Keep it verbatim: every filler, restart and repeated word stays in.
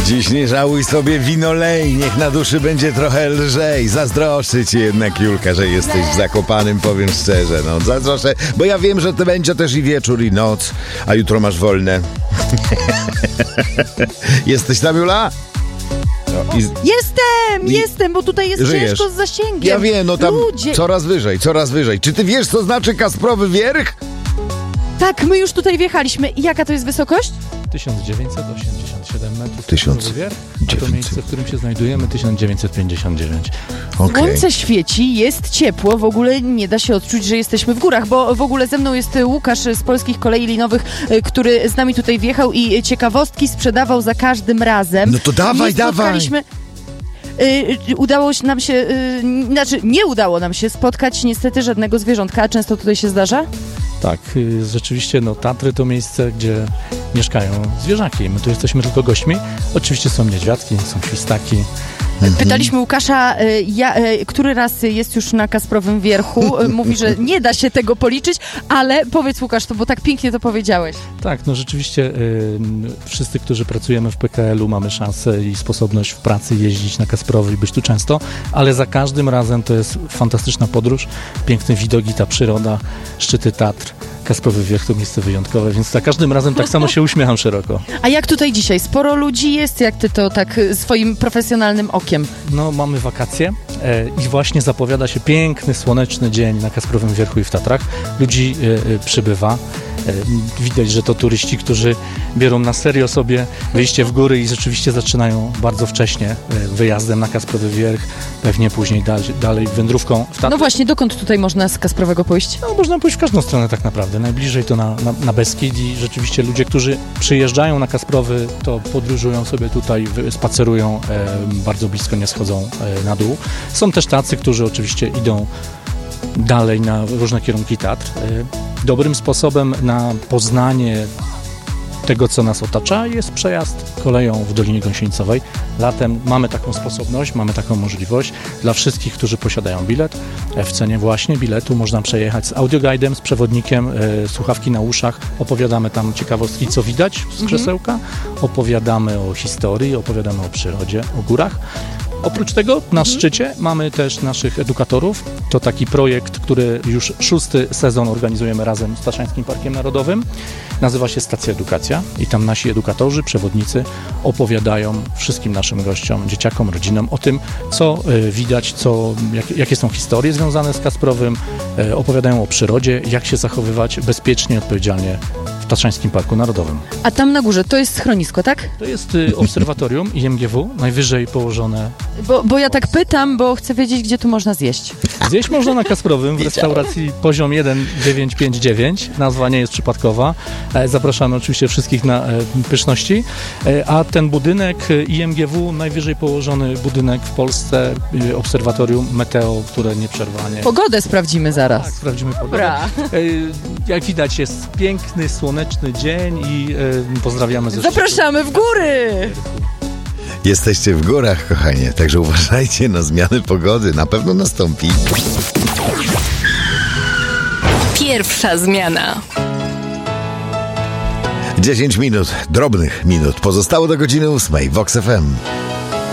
Dziś nie żałuj sobie winolej, niech na duszy będzie trochę lżej. Zazdroszczę ci jednak, Julka, że jesteś w Zakopanem, powiem szczerze. No, zazdroszczę, bo ja wiem, że to będzie też i wieczór, i noc, a jutro masz wolne. Jesteś tam, Jula? No, i... Jestem, I... jestem, bo tutaj jest Żyjesz. ciężko z zasięgiem. Ja wiem, no tam Ludzie... coraz wyżej, coraz wyżej. Czy ty wiesz, co znaczy Kasprowy Wierch? Tak, my już tutaj wjechaliśmy. I jaka to jest wysokość? tysiąc dziewięćset osiemdziesiąt siedem metrów. Tysiąc A to miejsce, w którym się znajdujemy, tysiąc dziewięćset pięćdziesiąt dziewięć. Okay. Słońce świeci, jest ciepło, w ogóle nie da się odczuć, że jesteśmy w górach, bo w ogóle ze mną jest Łukasz z Polskich Kolei Linowych, który z nami tutaj wjechał i ciekawostki sprzedawał za każdym razem. No to dawaj, dawaj! Yy, udało się nam się, yy, znaczy nie udało nam się spotkać niestety żadnego zwierzątka, a często tutaj się zdarza? Tak, yy, rzeczywiście no, Tatry to miejsce, gdzie mieszkają zwierzaki. My tu jesteśmy tylko gośćmi. Oczywiście są niedźwiadki, są świstaki. Pytaliśmy Łukasza, y, ja, y, który raz jest już na Kasprowym Wierchu. Y, mówi, że nie da się tego policzyć, ale powiedz, Łukasz, to bo tak pięknie to powiedziałeś. Tak, no rzeczywiście y, wszyscy, którzy pracujemy w P K L u, mamy szansę i sposobność w pracy jeździć na Kasprowy i być tu często, ale za każdym razem to jest fantastyczna podróż, piękne widoki, ta przyroda, szczyty Tatr. Kasprowy Wierch to miejsce wyjątkowe, więc za każdym razem tak samo się uśmiecham szeroko. A jak tutaj dzisiaj? Sporo ludzi jest? Jak ty to tak swoim profesjonalnym okiem? No, mamy wakacje e, i właśnie zapowiada się piękny, słoneczny dzień na Kasprowym Wierchu i w Tatrach. Ludzi e, e, przybywa. E, widać, że to turyści, którzy biorą na serio sobie wyjście w góry i rzeczywiście zaczynają bardzo wcześnie e, wyjazdem na Kasprowy Wierch, pewnie później dalej, dalej wędrówką w Tatry. No właśnie, dokąd tutaj można z Kasprowego pójść? No, można pójść w każdą stronę tak naprawdę. Najbliżej to na, na, na Beskid i rzeczywiście ludzie, którzy przyjeżdżają na Kasprowy, to podróżują sobie tutaj, spacerują e, bardzo blisko, nie schodzą e, na dół. Są też tacy, którzy oczywiście idą dalej na różne kierunki Tatr. E, dobrym sposobem na poznanie tego, co nas otacza, jest przejazd koleją w Dolinie Gąsienicowej. Latem mamy taką sposobność, mamy taką możliwość. Dla wszystkich, którzy posiadają bilet, w cenie właśnie biletu można przejechać z audioguidem, z przewodnikiem, e, słuchawki na uszach. Opowiadamy tam ciekawostki, co widać z krzesełka. Opowiadamy o historii, opowiadamy o przyrodzie, o górach. Oprócz tego na szczycie mamy też naszych edukatorów. To taki projekt, który już szósty sezon organizujemy razem z Tatrzańskim Parkiem Narodowym. Nazywa się Stacja Edukacja i tam nasi edukatorzy, przewodnicy opowiadają wszystkim naszym gościom, dzieciakom, rodzinom o tym, co y, widać, co, jak, jakie są historie związane z Kasprowym, y, opowiadają o przyrodzie, jak się zachowywać bezpiecznie, odpowiedzialnie w Tatrzańskim Parku Narodowym. A tam na górze to jest schronisko, tak? To jest y, obserwatorium I M G W, najwyżej położone. Bo, bo ja tak pytam, bo chcę wiedzieć, gdzie tu można zjeść. Zjeść można na Kasprowym w restauracji Poziom jeden dziewięć pięć dziewięć. Nazwa nie jest przypadkowa. E, zapraszamy oczywiście wszystkich na e, pyszności. E, a ten budynek I M G W, najwyżej położony budynek w Polsce, e, obserwatorium Meteo, które nieprzerwanie... Pogodę sprawdzimy zaraz. Tak, sprawdzimy pogodę. Dobra. E, jak widać, jest piękny, słoneczny dzień i e, pozdrawiamy ze Zapraszamy w góry! Jesteście w górach, kochanie, także uważajcie na zmiany pogody. Na pewno nastąpi. Pierwsza zmiana. dziesięć minut, drobnych minut. Pozostało do godziny ósmej. Vox F M.